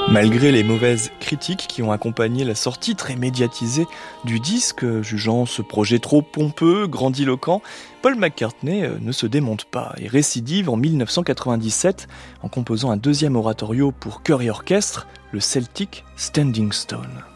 Malgré les mauvaises critiques qui ont accompagné la sortie très médiatisée du disque, jugeant ce projet trop pompeux, grandiloquent, Paul McCartney ne se démonte pas et récidive en 1997 en composant un deuxième oratorio pour chœur et orchestre, le Celtic Standing Stone.